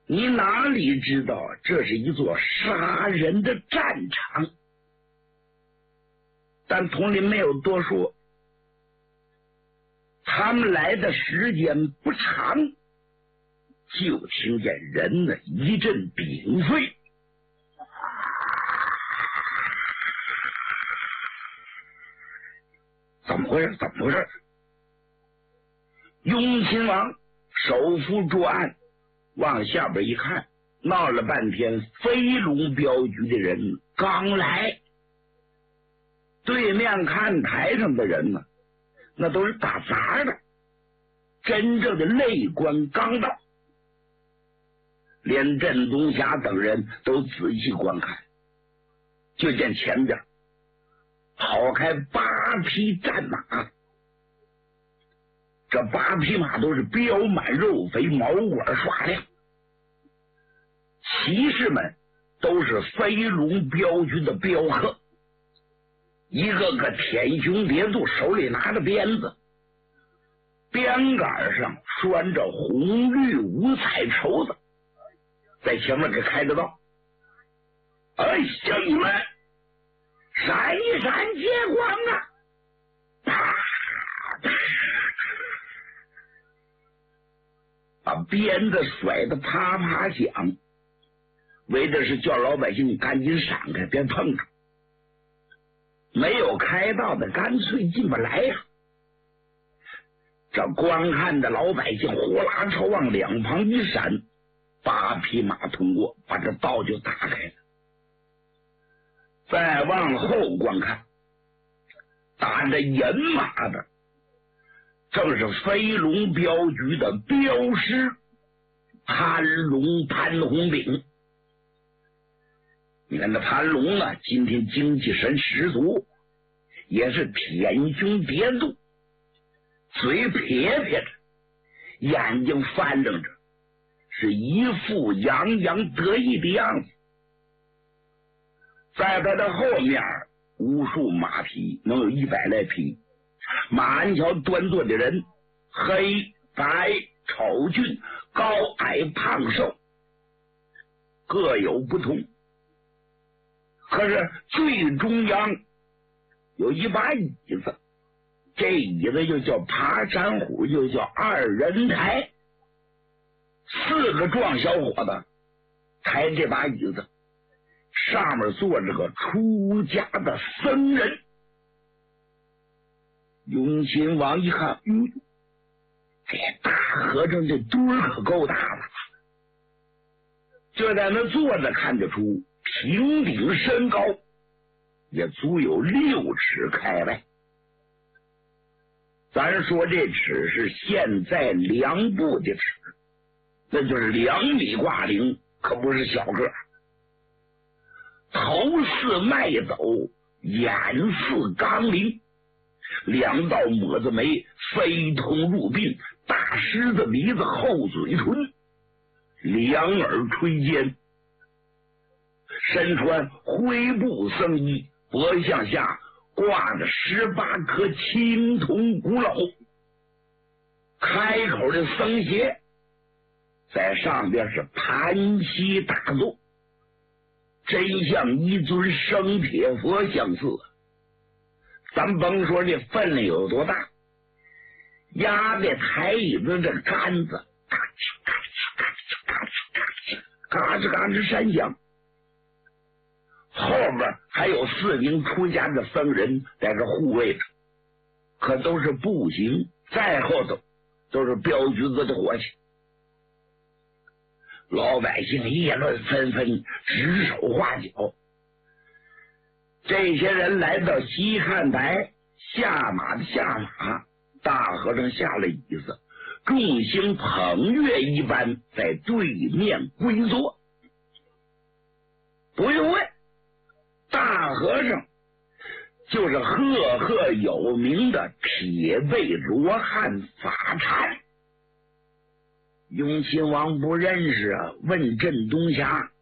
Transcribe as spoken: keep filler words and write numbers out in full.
你哪里知道这是一座杀人的战场？但统领没有多说。他们来的时间不长，就听见人呢一阵屏碎，怎么回事？怎么回事？雍亲王手扶桌案，往下边一看，闹了半天，飞龙镖局的人刚来。对面看台上的人呢，那都是打杂的，真正的内官刚到。连镇东霞等人都仔细观看，就见前边跑开八匹战马，这八匹马都是膘满肉肥，毛管刷亮，骑士们都是飞龙镖局的镖客，一个个舔胸叠肚，手里拿着鞭子，鞭杆上拴着红绿五彩绸子，在前面给开着道。哎，乡亲们，闪一闪接光啊！啪啪，把鞭子甩得啪啪响，为的是叫老百姓赶紧闪开，别碰着。没有开道的干脆进不来呀、啊！这观看的老百姓呼啦朝往两旁一闪，八匹马通过，把这道就打开了。再往后观看，打着银马的正是飞龙镖局的镖师潘龙潘红炳。你看这潘龙啊，今天精气神十足，也是舔胸叠肚，嘴撇撇着，眼睛翻瞪着，是一副洋洋得意的样子。在他的后面，无数马匹，能有一百来匹，马鞍桥端坐的人，黑白丑俊，高矮胖瘦，各有不同。可是最中央有一把椅子，这椅子又叫爬山虎，又叫二人台。四个壮小伙子抬这把椅子，上面坐着个出家的僧人。雍亲王一看，哟，这大和尚这墩儿可够大的，就在那坐着，看得出平顶身高也足有六尺开外。咱说这尺是现在量步的尺，那就是两米挂零，可不是小个。头似麦斗，眼似钢铃，两道抹子眉飞通入鬓，大狮子鼻子，厚嘴唇，两耳垂肩，身穿灰布僧衣，脖向下挂着十八颗青铜鼓篓，开口的僧鞋在上边是盘膝打坐，真像一尊生铁佛相似。咱甭说这分量有多大，压在台椅子这杆子嘎吱嘎吱嘎吱嘎吱嘎吱嘎吱山响，后边还有四名出家的僧人在这护卫着，可都是步行，再后头都是镖局子的伙计。老百姓议论纷纷，指手画脚。这些人来到西看台，下马的下马，大和尚下了椅子，众星捧月一般在对面归坐。不用问，大和尚就是赫赫有名的铁背罗汉法禅。雍亲王不认识啊，问镇东霞，